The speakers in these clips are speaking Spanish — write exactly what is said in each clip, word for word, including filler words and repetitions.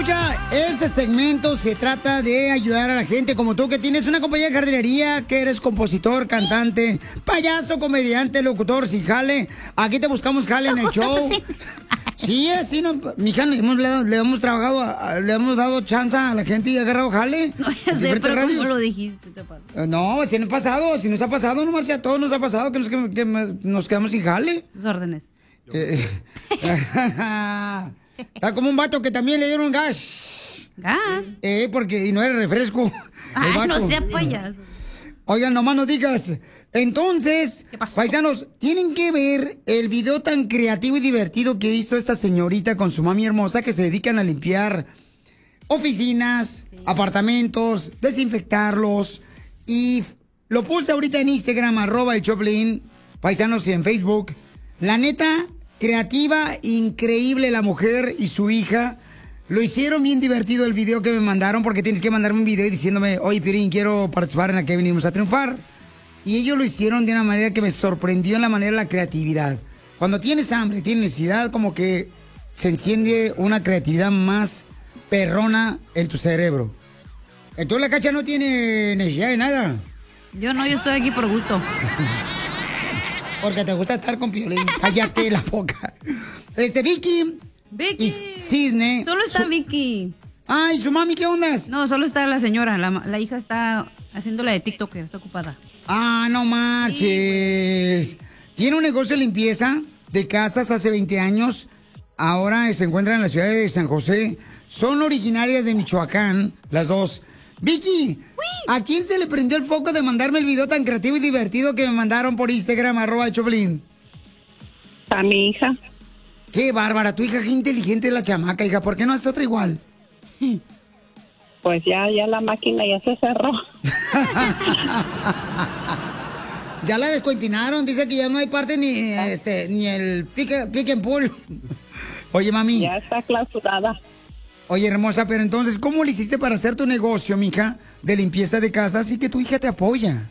escucha, este segmento se trata de ayudar a la gente como tú que tienes una compañía de jardinería, que eres compositor, cantante, payaso, comediante, locutor, sin jale. Aquí te buscamos jale en el show. Sí, así no, mija, le hemos, le, le hemos trabajado, a- le hemos dado chance a la gente y ha agarrado jale. No, ya sé, pero ¿cómo lo dijiste? Te pasa. Eh, No, si no ha pasado, si nos ha pasado, nomás ya a todos nos ha pasado que nos, que, que nos quedamos sin jale. Sus órdenes. Eh, Está como un vato que también le dieron gas. ¿Gas? Eh, porque, y no era refresco. el Ay, no vato. sea payaso. Oigan, nomás no digas. Entonces, paisanos, tienen que ver el video tan creativo y divertido que hizo esta señorita con su mami hermosa que se dedican a limpiar oficinas, sí. apartamentos, desinfectarlos. Y lo puse ahorita en Instagram, arroba el Choplin, paisanos, y en Facebook. La neta, creativa, increíble la mujer y su hija. Lo hicieron bien divertido el video que me mandaron, porque tienes que mandarme un video diciéndome, oye, Piolín, quiero participar en la que venimos a triunfar. Y ellos lo hicieron de una manera que me sorprendió en la manera de la creatividad. Cuando tienes hambre, tienes necesidad, como que se enciende una creatividad más perrona en tu cerebro. Entonces la Cacha no tiene necesidad de nada. Yo no, yo estoy aquí por gusto. Porque te gusta estar con Piolín. Cállate la boca. Este, Vicky. Vicky. Y Cisne. Solo está su... Vicky. Ay, ¿su mami qué ondas? No, solo está la señora. La, la hija está haciendo la de TikTok, está ocupada. Ah, no marches. Sí. Tiene un negocio de limpieza de casas hace veinte años. Ahora se encuentra en la ciudad de San José. Son originarias de Michoacán, las dos. Vicky, ¡uy! ¿A quién se le prendió el foco de mandarme el video tan creativo y divertido que me mandaron por Instagram, arroba el Choplin? A mi hija. Qué bárbara, tu hija, qué inteligente es la chamaca, hija. ¿Por qué no haces otra igual? Pues ya, ya la máquina ya se cerró. Ya la descuentinaron, dice que ya no hay parte ni este ni el pick, pick and pull. Oye, mami. Ya está clausurada. Oye, hermosa, pero entonces, ¿cómo le hiciste para hacer tu negocio, mija, de limpieza de casas y que tu hija te apoya?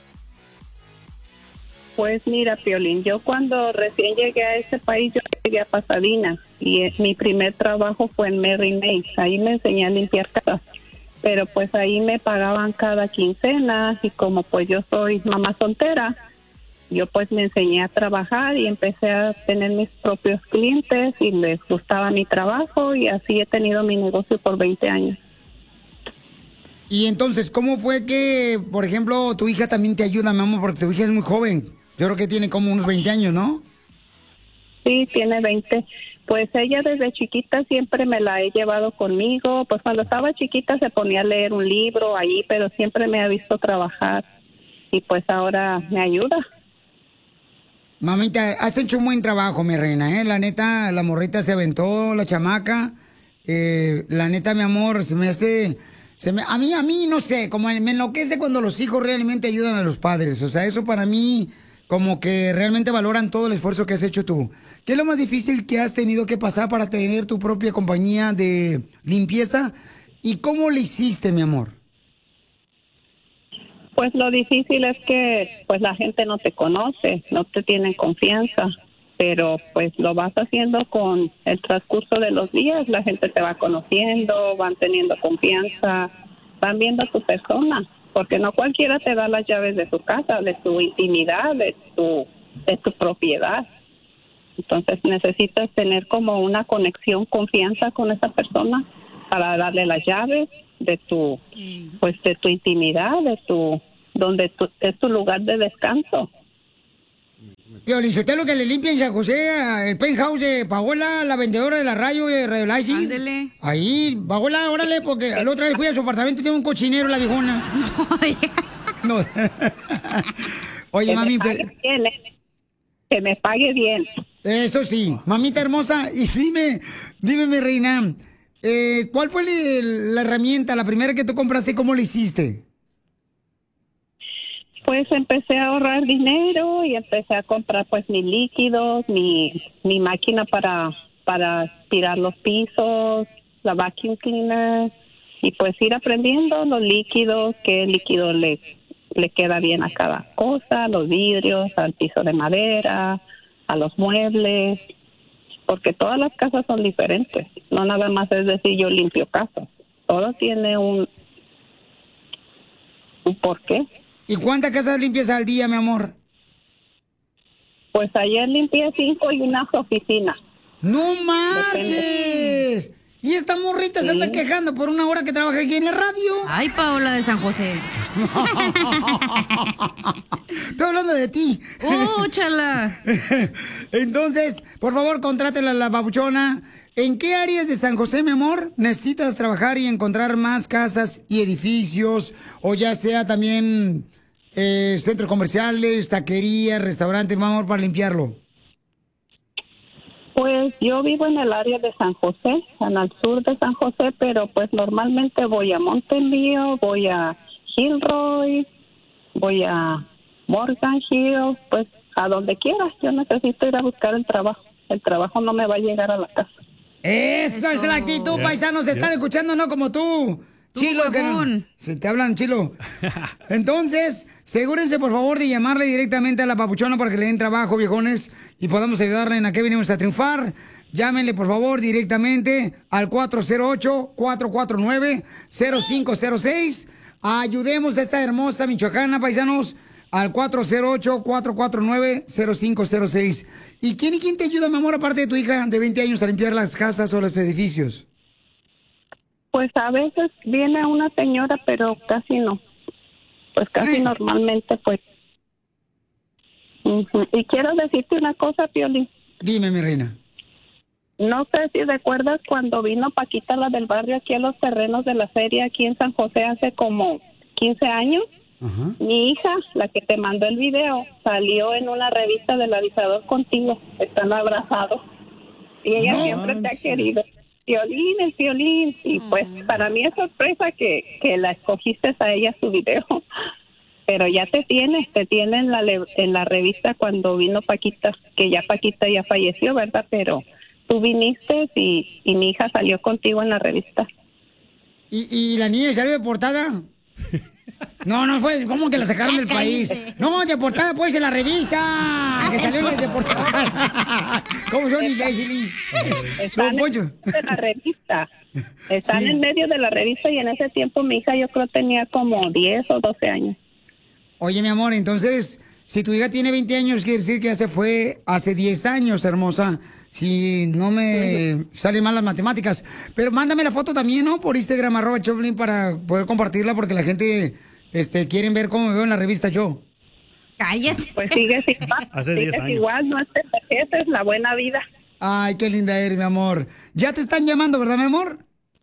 Pues mira, Piolín, yo cuando recién llegué a este país, yo llegué a Pasadena y eh, mi primer trabajo fue en Mary Mays. Ahí me enseñé a limpiar casas, pero pues ahí me pagaban cada quincena y como pues yo soy mamá soltera, yo pues me enseñé a trabajar y empecé a tener mis propios clientes y les gustaba mi trabajo y así he tenido mi negocio por veinte años. Y entonces, ¿cómo fue que, por ejemplo, tu hija también te ayuda, mi amor? Porque tu hija es muy joven. Yo creo que tiene como unos veinte años, ¿no? Sí, tiene veinte. Pues ella desde chiquita siempre me la he llevado conmigo. Pues cuando estaba chiquita se ponía a leer un libro ahí, pero siempre me ha visto trabajar y pues ahora me ayuda. Mamita, has hecho un buen trabajo, mi reina, ¿eh? La neta, la morrita se aventó, la chamaca. Eh, la neta, mi amor, se me hace... Se me, a mí, a mí, no sé, como me enloquece cuando los hijos realmente ayudan a los padres. O sea, eso para mí, como que realmente valoran todo el esfuerzo que has hecho tú. ¿Qué es lo más difícil que has tenido que pasar para tener tu propia compañía de limpieza? ¿Y cómo le hiciste, mi amor? Pues lo difícil es que pues la gente no te conoce, no te tienen confianza, pero pues lo vas haciendo con el transcurso de los días, la gente te va conociendo, van teniendo confianza, van viendo a tu persona, porque no cualquiera te da las llaves de tu casa, de tu intimidad, de tu, de tu propiedad. Entonces necesitas tener como una conexión, confianza con esa persona para darle las llaves de tu, pues de tu intimidad, de tu, donde tu, es tu lugar de descanso. Piolín, ¿usted lo que le limpia en San José, el penthouse de Paola, la vendedora de la radio de Radio Live? Ándele. Ahí, Paola, órale, porque la otra vez fui a su apartamento y tiene un cochinero la viejona. No, no. Oye, que mami, me pague pero... bien, eh. Que me pague bien. Eso sí, mamita hermosa, y dime, dime, mi reina, eh, ¿cuál fue la, la herramienta, la primera que tú compraste, cómo lo hiciste? Pues empecé a ahorrar dinero y empecé a comprar pues mis líquidos, mi, mi máquina para, para aspirar los pisos, la vacuum cleaner, y pues ir aprendiendo los líquidos, qué líquido le, le queda bien a cada cosa, los vidrios, al piso de madera, a los muebles. porque todas las casas son diferentes. No nada más es decir yo limpio casas. Todo tiene un, un porqué. ¿Y cuántas casas limpias al día, mi amor? Pues ayer limpié cinco y una oficina. ¡No marches! Y esta morrita sí. se anda quejando por una hora que trabaja aquí en la radio. Ay, Paola de San José. Estoy hablando de ti. ¡Oh, chala! Entonces, por favor, contrátela a la babuchona. ¿En qué áreas de San José, mi amor, necesitas trabajar y encontrar más casas y edificios? O ya sea también eh, centros comerciales, taquerías, restaurantes, mi amor, para limpiarlo. Pues yo vivo en el área de San José, en el sur de San José, pero pues normalmente voy a Mountain View, voy a Gilroy, voy a Morgan Hill, pues a donde quieras. Yo necesito ir a buscar el trabajo. El trabajo no me va a llegar a la casa. Eso, Eso. es la actitud, yeah. paisanos. Se yeah. están escuchando, no como tú. Tú Chilo, que no, se te hablan, Chilo. Entonces, asegúrense, por favor, de llamarle directamente a la papuchona para que le den trabajo, viejones, y podamos ayudarle en a qué venimos a triunfar. Llámenle, por favor, directamente al cuatro cero ocho, cuatro cuatro nueve, cero cinco cero seis. Ayudemos a esta hermosa michoacana, paisanos, al cuatro cero ocho, cuatro cuatro nueve, cero cinco cero seis. ¿Y quién y quién te ayuda, mi amor, aparte de tu hija de veinte años, a limpiar las casas o los edificios? Pues a veces viene una señora, pero casi no. Pues casi Ay. normalmente, pues. Uh-huh. Y quiero decirte una cosa, Piolín. Dime, mi reina. No sé si recuerdas cuando vino Paquita, la del barrio, aquí a los terrenos de la feria, aquí en San José, hace como quince años. Uh-huh. Mi hija, la que te mandó el video, salió en una revista del avisador contigo. Están abrazados. Y ella no, siempre te ha querido. Piolín, el Piolín, y pues para mí es sorpresa que, que la escogiste a ella su video, pero ya te tiene, te tiene en la, en la revista cuando vino Paquita, que ya Paquita ya falleció, ¿verdad? Pero tú viniste y, y mi hija salió contigo en la revista. ¿Y, y la niña salió de portada? No, no fue, ¿cómo que la sacaron del país? No, de portada pues en la revista, que salió de portada. ¿Cómo son imbéciles? Están en medio de la revista. Están sí. en medio de la revista y en ese tiempo mi hija yo creo tenía como diez o doce años. Oye, mi amor, entonces, si tu hija tiene veinte años, quiere decir que ya se fue hace diez años, hermosa. Si no me salen mal las matemáticas. Pero mándame la foto también, ¿no? Por Instagram, arroba Choplin, para poder compartirla, porque la gente este, quiere ver cómo me veo en la revista yo. Cállate. Pues sigues igual. Hace sigues años. igual, no te envejeces, la buena vida. Ay, qué linda eres, mi amor. Ya te están llamando, ¿verdad, mi amor?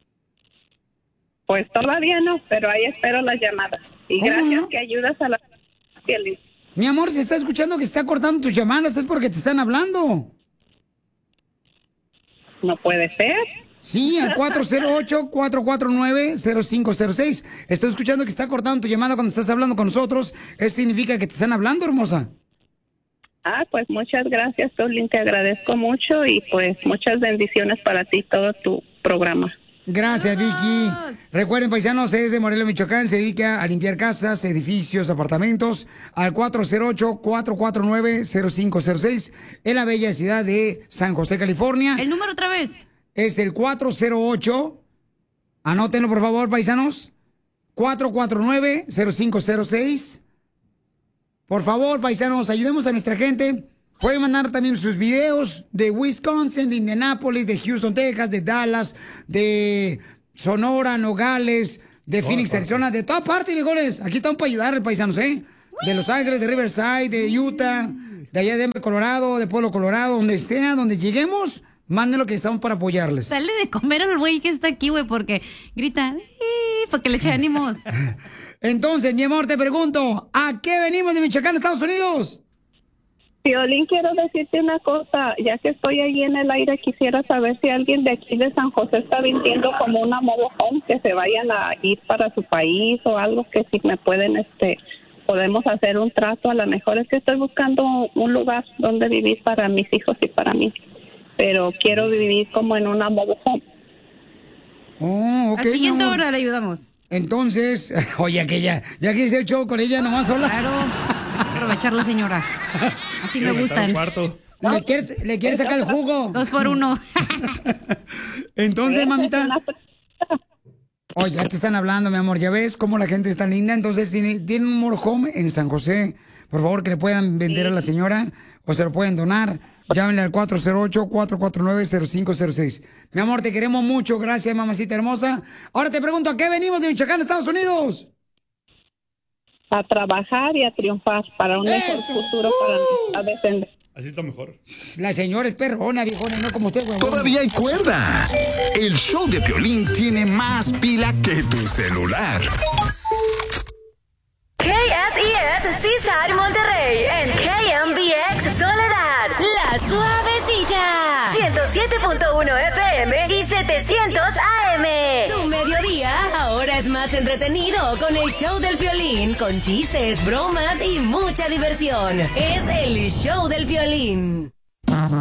Pues todavía no, pero ahí espero las llamadas. Y gracias no? que ayudas a la... Mi amor, si está escuchando que se está cortando tus llamadas, es porque te están hablando. No puede ser. Sí, al cuatro cero ocho, cuatro cuatro nueve, cero cinco cero seis. Estoy escuchando que está cortando tu llamada cuando estás hablando con nosotros. Eso significa que te están hablando, hermosa. Ah, pues muchas gracias, Piolín. Te agradezco mucho y pues muchas bendiciones para ti, todo tu programa. Gracias, Vicky. Recuerden, paisanos, es de Morelia, Michoacán. Se dedica a limpiar casas, edificios, apartamentos. Al cuatro cero ocho, cuatro cuatro nueve, cero cinco cero seis. En la bella ciudad de San José, California. ¿El número otra vez? Es el cuatro cero ocho. Anótenlo, por favor, paisanos. cuatro cuatro nueve, cero cinco cero seis. Por favor, paisanos, ayudemos a nuestra gente. Pueden mandar también sus videos de Wisconsin, de Indianápolis, de Houston, Texas, de Dallas, de Sonora, Nogales, de Phoenix, Arizona, de toda parte, viejones. Aquí estamos para ayudar, paisanos, ¿eh? De Los Ángeles, de Riverside, de Utah, de allá de Denver, Colorado, de Pueblo, Colorado, donde sea, donde lleguemos, manden lo que estamos para apoyarles. Sale de comer al güey que está aquí, güey, porque grita, porque le echa ánimos. Entonces, mi amor, te pregunto, ¿a qué venimos de Michoacán, Estados Unidos? Piolín, quiero decirte una cosa, ya que estoy ahí en el aire, quisiera saber si alguien de aquí de San José está vendiendo como una mobile home, que se vayan a ir para su país o algo, que si me pueden, este, podemos hacer un trato. A lo mejor es que estoy buscando un lugar donde vivir para mis hijos y para mí, pero quiero vivir como en una mobile home. Oh, ok. Al siguiente hora le ayudamos. Entonces, oye, que ya, ya quieres hacer show con ella nomás sola. Claro. Aprovecharla, señora. Así me gustan. ¿Le quieres, le quieres sacar el jugo? Dos por uno. Entonces, mamita. Oye, ya te están hablando, mi amor. Ya ves cómo la gente está linda. Entonces, tiene, tiene un motorhome en San José. Por favor, que le puedan vender sí. a la señora o se lo pueden donar. Llámenle al cuatro cero ocho, cuatro cuatro nueve, cero cinco cero seis. Mi amor, te queremos mucho. Gracias, mamacita hermosa. Ahora te pregunto, ¿a qué venimos de Michoacán, Estados Unidos? A trabajar y a triunfar para un mejor Eso. futuro uh. para nuestra descendencia. Así está mejor. La señora es perrona, viejona, no como usted, güey. Todavía hay cuerda. El show de Piolín tiene más pila que tu celular. K S E S Seaside Monterrey en K M B X Soledad, La Suavecita, ciento siete punto uno F M y setecientos A M. Tu mediodía ahora es más entretenido con el show del Piolín, con chistes, bromas y mucha diversión. Es el show del Piolín.